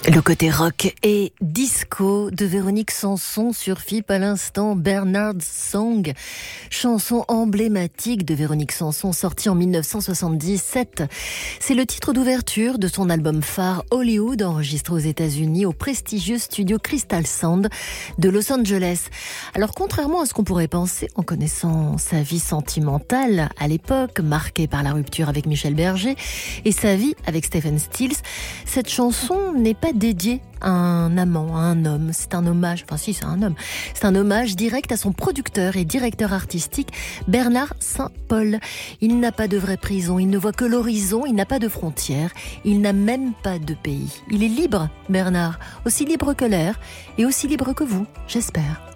Le côté rock et disco de Véronique Sanson sur FIP à l'instant, Bernard's Song, chanson emblématique de Véronique Sanson sortie en 1977. C'est le titre d'ouverture de son album phare Hollywood, enregistré aux États-Unis au prestigieux studio Crystal Sound de Los Angeles. Alors contrairement à ce qu'on pourrait penser en connaissant sa vie sentimentale à l'époque, marquée par la rupture avec Michel Berger et sa vie avec Stephen Stills, cette chanson n'est pas dédié à un amant, à un homme. C'est un hommage, enfin si c'est un homme, c'est un hommage direct à son producteur et directeur artistique Bernard Saint-Paul. Il n'a pas de vraie prison, il ne voit que l'horizon, il n'a pas de frontières, il n'a même pas de pays. Il est libre, Bernard, aussi libre que l'air et aussi libre que vous, j'espère.